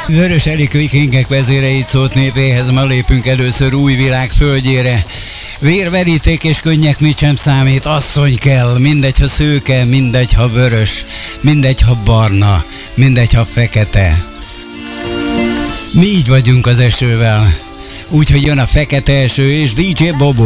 Vörös Erik vikingek vezéreit szólt népéhez, ma lépünk először új világ földjére. Vér, veríték és könnyek mit sem számít, asszony kell, mindegy ha szőke, mindegy ha vörös, mindegy ha barna, mindegy ha fekete. Mi így vagyunk az esővel, úgyhogy jön a fekete eső és DJ Bobo.